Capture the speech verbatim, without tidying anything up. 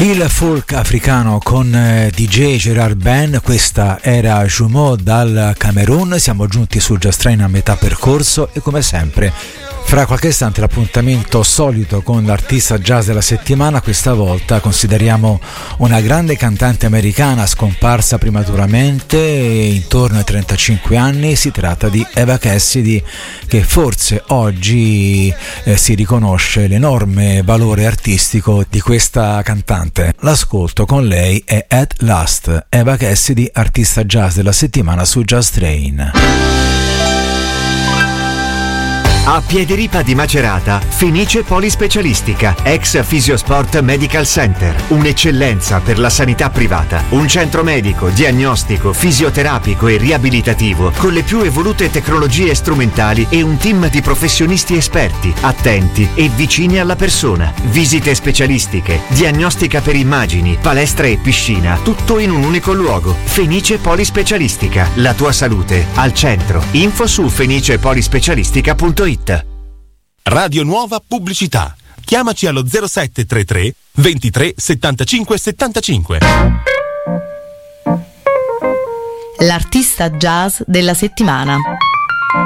Il folk africano con eh, D J Gerard Ben, questa era Jumeau dal Camerun. Siamo giunti su Just Train a metà percorso e come sempre fra qualche istante l'appuntamento solito con l'artista jazz della settimana. Questa volta consideriamo una grande cantante americana scomparsa prematuramente intorno ai trentacinque anni. Si tratta di Eva Cassidy, che forse oggi eh, si riconosce l'enorme valore artistico di questa cantante. L'ascolto con lei è At Last, Eva Cassidy, artista jazz della settimana su Jazz Train. A Piediripa di Macerata, Fenice Polispecialistica, ex Fisiosport Medical Center, un'eccellenza per la sanità privata, un centro medico, diagnostico, fisioterapico e riabilitativo con le più evolute tecnologie strumentali e un team di professionisti esperti, attenti e vicini alla persona. Visite specialistiche, diagnostica per immagini, palestra e piscina, tutto in un unico luogo. Fenice Polispecialistica, la tua salute al centro. Info su fenice polispecialistica punto it. Radio Nuova Pubblicità. Chiamaci allo zero sette tre tre ventitré settantacinque settantacinque. L'artista jazz della settimana.